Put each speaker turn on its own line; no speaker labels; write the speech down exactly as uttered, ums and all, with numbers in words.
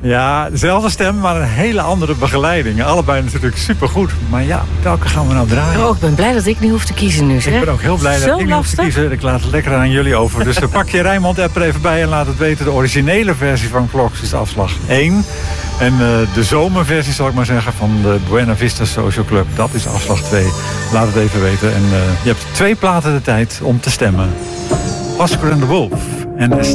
Ja, dezelfde stem, maar een hele andere begeleiding. Allebei natuurlijk supergoed. Maar ja, welke gaan we nou draaien?
Oh, ik ben blij dat ik niet hoef te kiezen nu, zeg.
Ik ben ook heel blij dat
Zo
ik niet hoef te kiezen. Ik laat het lekker aan jullie over. Dus dan pak je Rijnmond-app er even bij en laat het weten. De originele versie van Clocks is afslag één. En uh, de zomerversie, zal ik maar zeggen, van de Buena Vista Social Club, dat is afslag twee. Laat het even weten. En uh, je hebt twee platen de tijd om te stemmen. Oscar and the Wolf en